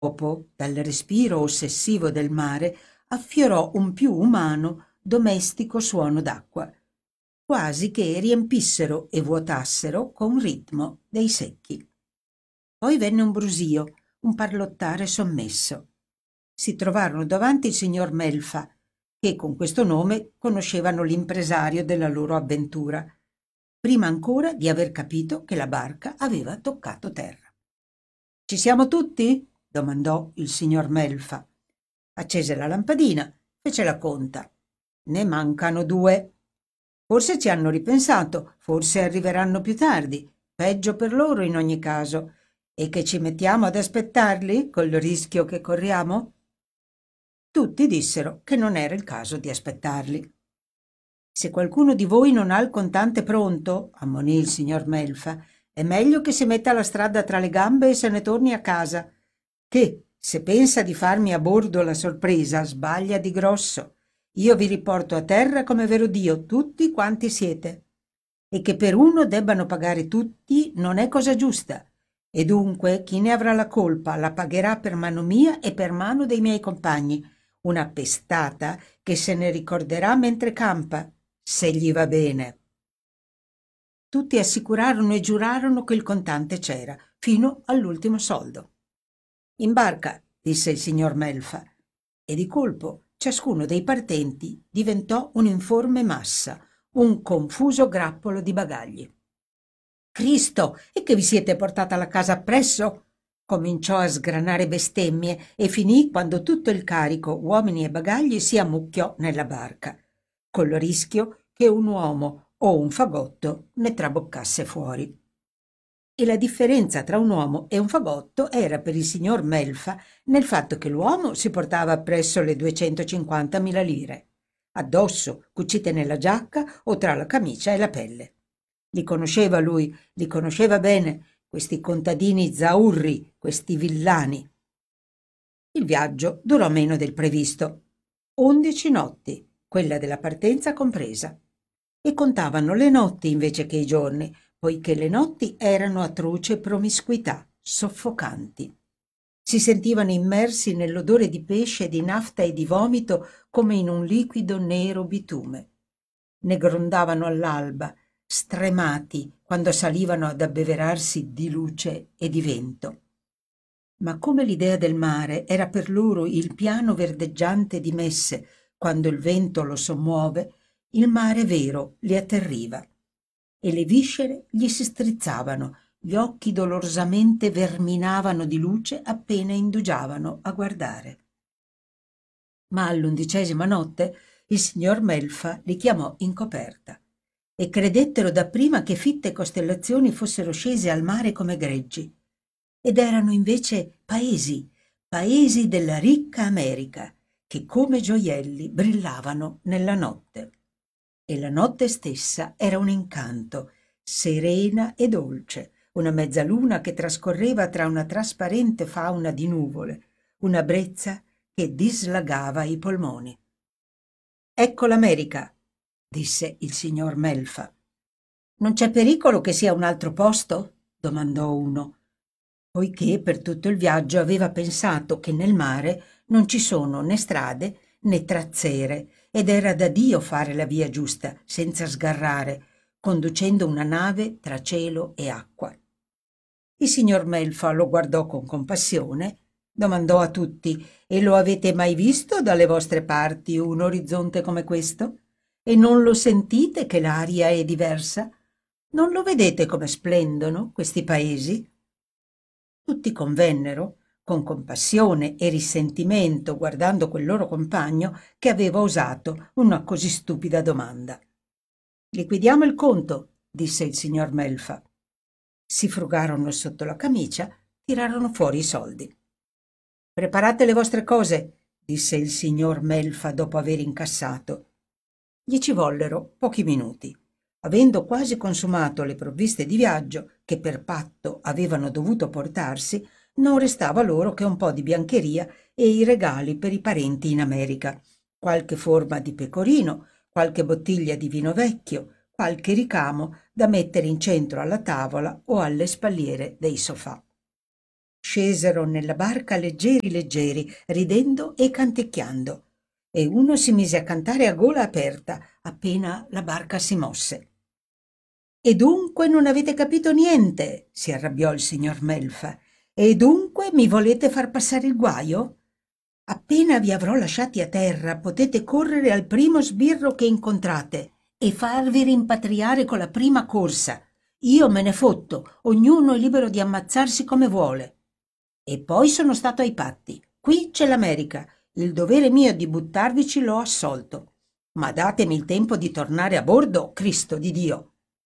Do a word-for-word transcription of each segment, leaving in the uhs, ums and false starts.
Dopo, dal respiro ossessivo del mare, affiorò un più umano, domestico suono d'acqua, quasi che riempissero e vuotassero con ritmo dei secchi. Poi venne un brusio, un parlottare sommesso. Si trovarono davanti il signor Melfa, che con questo nome conoscevano l'impresario della loro avventura, prima ancora di aver capito che la barca aveva toccato terra. «Ci siamo tutti?» domandò il signor Melfa. Accese la lampadina, fece la conta. «Ne mancano due. Forse ci hanno ripensato, forse arriveranno più tardi. Peggio per loro in ogni caso. E che ci mettiamo ad aspettarli, col rischio che corriamo?» Tutti dissero che non era il caso di aspettarli. «Se qualcuno di voi non ha il contante pronto», ammonì il signor Melfa, «è meglio che si metta la strada tra le gambe e se ne torni a casa, che, se pensa di farmi a bordo la sorpresa, sbaglia di grosso. Io vi riporto a terra come vero Dio, tutti quanti siete. E che per uno debbano pagare tutti non è cosa giusta. E dunque chi ne avrà la colpa la pagherà per mano mia e per mano dei miei compagni. Una pestata che se ne ricorderà mentre campa, se gli va bene». Tutti assicurarono e giurarono che il contante c'era, fino all'ultimo soldo. «In barca», disse il signor Melfa, e di colpo ciascuno dei partenti diventò un'informe massa, un confuso grappolo di bagagli. «Cristo, e che vi siete portata la casa appresso?» Cominciò a sgranare bestemmie e finì quando tutto il carico, uomini e bagagli, si ammucchiò nella barca, col rischio che un uomo o un fagotto ne traboccasse fuori. E la differenza tra un uomo e un fagotto era per il signor Melfa nel fatto che l'uomo si portava appresso le duecentocinquantamila lire, addosso, cucite nella giacca o tra la camicia e la pelle. Li conosceva lui, li conosceva bene, questi contadini zaurri, questi villani. Il viaggio durò meno del previsto. Undici notti, quella della partenza compresa. E contavano le notti invece che i giorni, poiché le notti erano a truce promiscuità, soffocanti. Si sentivano immersi nell'odore di pesce, di nafta e di vomito come in un liquido nero bitume. Ne grondavano all'alba, stremati quando salivano ad abbeverarsi di luce e di vento. Ma come l'idea del mare era per loro il piano verdeggiante di Messe, quando il vento lo sommuove, il mare vero li atterriva e le viscere gli si strizzavano, gli occhi dolorosamente verminavano di luce appena indugiavano a guardare. Ma all'undicesima notte il signor Melfa li chiamò in coperta e credettero dapprima che fitte costellazioni fossero scese al mare come greggi. Ed erano invece paesi, paesi della ricca America, che come gioielli brillavano nella notte. E la notte stessa era un incanto, serena e dolce, una mezzaluna che trascorreva tra una trasparente fauna di nuvole, una brezza che dislagava i polmoni. «Ecco l'America», disse il signor Melfa. «Non c'è pericolo che sia un altro posto?» domandò uno, poiché per tutto il viaggio aveva pensato che nel mare non ci sono né strade né trazzere ed era da Dio fare la via giusta, senza sgarrare, conducendo una nave tra cielo e acqua. Il signor Melfa lo guardò con compassione, domandò a tutti: «E lo avete mai visto dalle vostre parti un orizzonte come questo? E non lo sentite che l'aria è diversa? Non lo vedete come splendono questi paesi?» Tutti convennero, con compassione e risentimento, guardando quel loro compagno che aveva osato una così stupida domanda. «Liquidiamo il conto», disse il signor Melfa. Si frugarono sotto la camicia, tirarono fuori i soldi. «Preparate le vostre cose», disse il signor Melfa dopo aver incassato. Gli ci vollero pochi minuti. Avendo quasi consumato le provviste di viaggio che per patto avevano dovuto portarsi, non restava loro che un po' di biancheria e i regali per i parenti in America, qualche forma di pecorino, qualche bottiglia di vino vecchio, qualche ricamo da mettere in centro alla tavola o alle spalliere dei sofà. Scesero nella barca leggeri leggeri, ridendo e canticchiando, e uno si mise a cantare a gola aperta appena la barca si mosse. E dunque non avete capito niente, si arrabbiò il signor Melfa. E dunque mi volete far passare il guaio? Appena vi avrò lasciati a terra, potete correre al primo sbirro che incontrate e farvi rimpatriare con la prima corsa. Io me ne fotto, ognuno è libero di ammazzarsi come vuole. E poi sono stato ai patti. Qui c'è l'America. Il dovere mio di buttarvici l'ho assolto. Ma datemi il tempo di tornare a bordo, Cristo di Dio.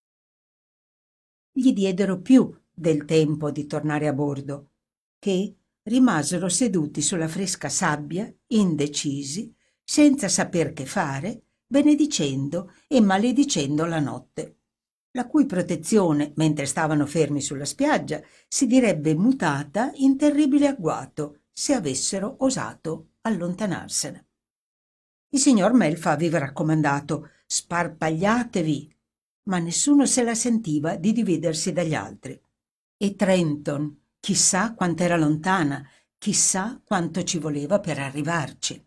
Gli diedero più del tempo di tornare a bordo, che rimasero seduti sulla fresca sabbia, indecisi, senza saper che fare, benedicendo e maledicendo la notte, la cui protezione, mentre stavano fermi sulla spiaggia, si direbbe mutata in terribile agguato se avessero osato allontanarsene. Il signor Melfa aveva raccomandato: sparpagliatevi, ma nessuno se la sentiva di dividersi dagli altri. E Trenton, chissà quant'era lontana, chissà quanto ci voleva per arrivarci.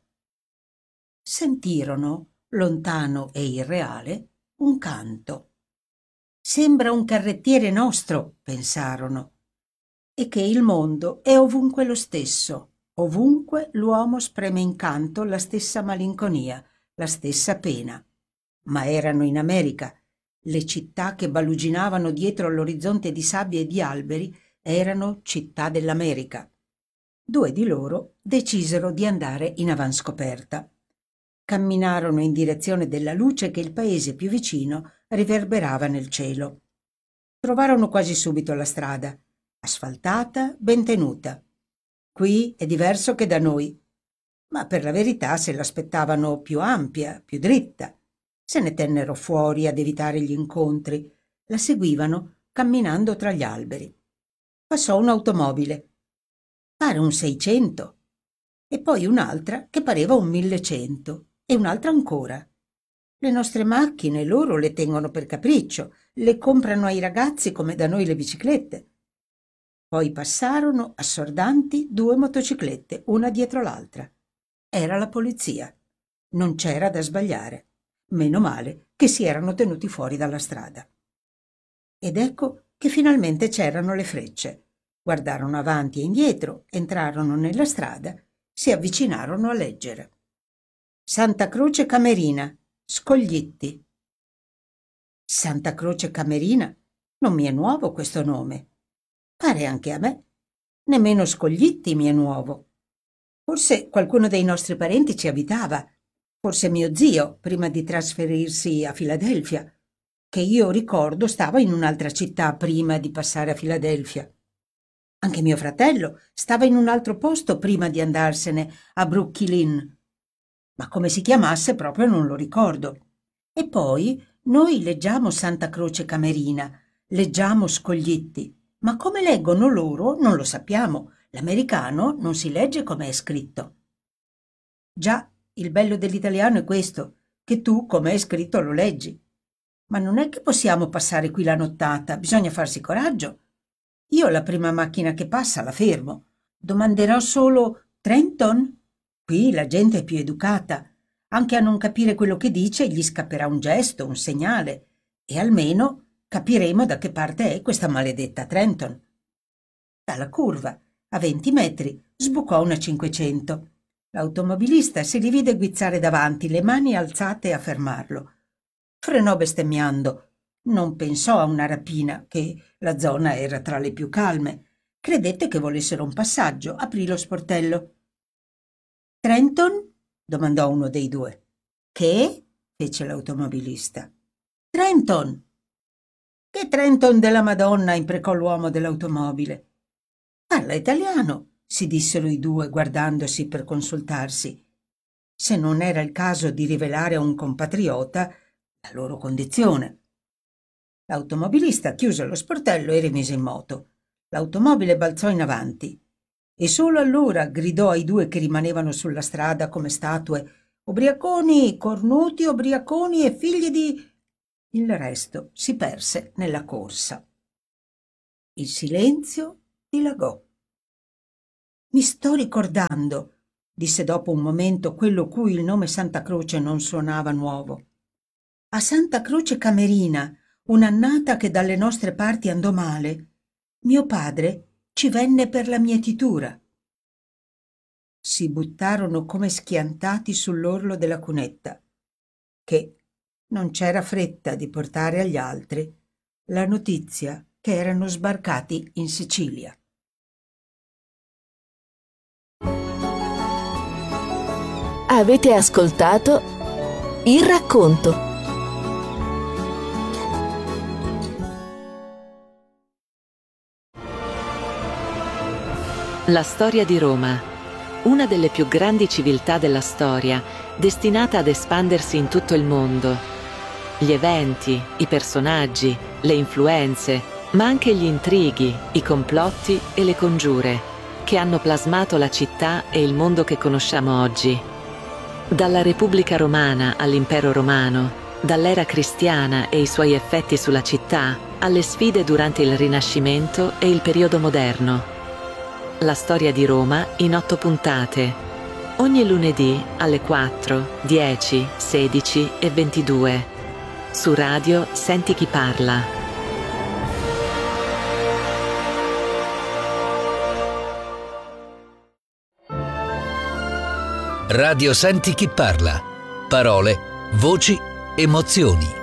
Sentirono, lontano e irreale, un canto. Sembra un carrettiere nostro, pensarono, e che il mondo è ovunque lo stesso, ovunque l'uomo spreme in canto la stessa malinconia, la stessa pena. Ma erano in America. Le città che baluginavano dietro all'orizzonte di sabbie e di alberi erano città dell'America. Due di loro decisero di andare in avanscoperta. Camminarono in direzione della luce che il paese più vicino riverberava nel cielo. Trovarono quasi subito la strada, asfaltata, ben tenuta. Qui è diverso che da noi, ma per la verità se l'aspettavano più ampia, più dritta. Se ne tennero fuori ad evitare gli incontri. La seguivano camminando tra gli alberi. Passò un'automobile. Pare un seicento. E poi un'altra che pareva un millecento. E un'altra ancora. Le nostre macchine loro le tengono per capriccio. Le comprano ai ragazzi come da noi le biciclette. Poi passarono, assordanti, due motociclette, una dietro l'altra. Era la polizia. Non c'era da sbagliare. Meno male che si erano tenuti fuori dalla strada. Ed ecco che finalmente c'erano le frecce. Guardarono avanti e indietro, entrarono nella strada, si avvicinarono a leggere. Santa Croce Camerina, Scoglitti. Santa Croce Camerina? Non mi è nuovo questo nome. Pare anche a me. Nemmeno Scoglitti mi è nuovo. Forse qualcuno dei nostri parenti ci abitava. Forse mio zio, prima di trasferirsi a Filadelfia, che io ricordo stava in un'altra città prima di passare a Filadelfia. Anche mio fratello stava in un altro posto prima di andarsene a Brooklyn, ma come si chiamasse proprio non lo ricordo. E poi noi leggiamo Santa Croce Camerina, leggiamo Scoglitti, ma come leggono loro non lo sappiamo. L'americano non si legge come è scritto. Già, il bello dell'italiano è questo, che tu, come è scritto, lo leggi. Ma non è che possiamo passare qui la nottata, bisogna farsi coraggio. Io la prima macchina che passa la fermo. Domanderò solo Trenton? Qui la gente è più educata. Anche a non capire quello che dice gli scapperà un gesto, un segnale. E almeno capiremo da che parte è questa maledetta Trenton. Dalla curva, a venti metri, sbucò una cinquecento. L'automobilista si li vide guizzare davanti, le mani alzate a fermarlo. Frenò bestemmiando. Non pensò a una rapina, che la zona era tra le più calme. Credette che volessero un passaggio, aprì lo sportello. Trenton? Domandò uno dei due. Che? Fece l'automobilista. Trenton! Che Trenton della Madonna? Imprecò l'uomo dell'automobile. Parla italiano, si dissero i due guardandosi per consultarsi. Se non era il caso di rivelare a un compatriota la loro condizione. L'automobilista chiuse lo sportello e rimise in moto. L'automobile balzò in avanti e solo allora gridò ai due che rimanevano sulla strada come statue: ubriaconi, cornuti, ubriaconi e figli di... Il resto si perse nella corsa. Il silenzio dilagò. Mi sto ricordando, disse dopo un momento quello cui il nome Santa Croce non suonava nuovo. A Santa Croce Camerina, un'annata che dalle nostre parti andò male, mio padre ci venne per la mietitura. Si buttarono come schiantati sull'orlo della cunetta, che non c'era fretta di portare agli altri la notizia che erano sbarcati in Sicilia. Avete ascoltato Il racconto. La storia di Roma, una delle più grandi civiltà della storia, destinata ad espandersi in tutto il mondo. Gli eventi, i personaggi, le influenze, ma anche gli intrighi, i complotti e le congiure, che hanno plasmato la città e il mondo che conosciamo oggi. Dalla Repubblica Romana all'Impero Romano, dall'era cristiana e i suoi effetti sulla città, alle sfide durante il Rinascimento e il periodo moderno. La storia di Roma in otto puntate, ogni lunedì alle quattro, dieci, sedici e ventidue. Su Radio Senti Chi Parla. Radio Senti Chi Parla. Parole, voci, emozioni.